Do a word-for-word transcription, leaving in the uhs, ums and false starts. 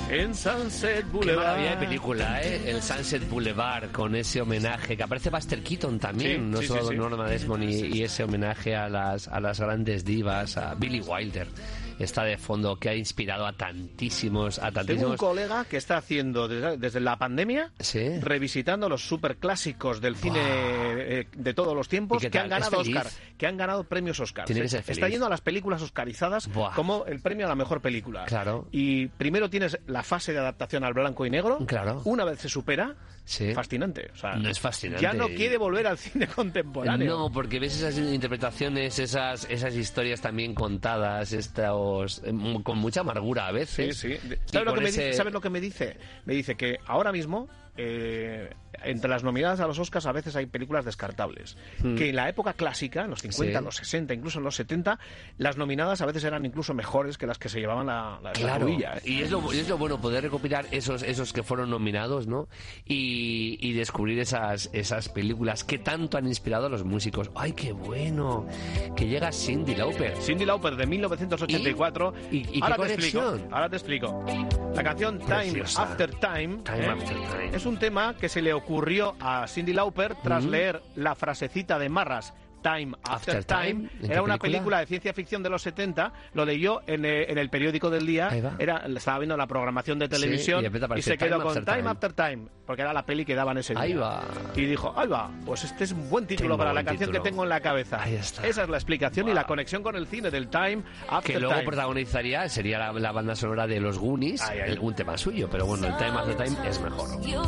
en Sunset Qué Boulevard. maravilla de película, ¿eh? El Sunset Boulevard, con ese homenaje, que aparece Buster Keaton también, Sí, no sí, solo sí, sí. Norma Desmond, y, y ese homenaje a las, a las grandes divas, a Billie Wilder. Está de fondo, que ha inspirado a tantísimos, a Tengo un tantísimos... colega que está haciendo, desde, desde la pandemia, Sí. revisitando los superclásicos del cine eh, de todos los tiempos ¿Y qué que tal? han ganado ¿Es feliz? Oscar, que han ganado premios Oscar. Tiene que ser Está feliz. yendo a las películas oscarizadas Buah. como el premio a la mejor película. Claro. Y primero tienes la fase de adaptación al blanco y negro. Claro. Una vez se supera, Sí. fascinante. O sea, No es fascinante. Ya no quiere volver al cine contemporáneo. No, porque ves esas interpretaciones, esas esas historias también contadas, estos, eh, con mucha amargura a Sí, veces. sí. Y ¿Sabes lo, con que me ese- dice? ¿Sabes lo que me dice? Me dice que ahora mismo, eh, entre las nominadas a los Oscars, a veces hay películas descartables. Hmm. Que en la época clásica, en los cincuenta, Sí. los sesenta, incluso en los setenta, las nominadas a veces eran incluso mejores que las que se llevaban la, la, la Claro, grilla, ¿eh? y es lo, y es lo bueno, poder recopilar esos esos que fueron nominados, ¿no? Y, y descubrir esas esas películas que tanto han inspirado a los músicos. ¡Ay, qué bueno! Que llega Cyndi Lauper. Cindy Lauper de mil novecientos ochenta y cuatro. ¿Y- y- y qué ahora te explico. conexión? Ahora te explico. La canción Time Preciosa. After Time, Time ¿eh? After Time. es un tema que se le ocurrió a Cindy Lauper tras Mm. leer la frasecita de Marras. Time After, After Time, Time. ¿En qué era una película? película de ciencia ficción de los setenta, lo leyó en, eh, en el periódico del día, Ahí va. era, estaba viendo la programación de Sí, televisión y de repente y, apareció se quedó Time con After Time Time. After Time, porque era la peli que daban ese día. Ahí va. Y dijo, ahí va, pues este es un buen título Tengo para la buen canción título. que tengo en la cabeza. Ahí está. Esa es la explicación y Wow. la conexión con el cine del Time After Que luego Time. protagonizaría, sería la, la banda sonora de los Goonies, Ay, ay. el- un tema suyo, pero bueno, el Time After Time es mejor.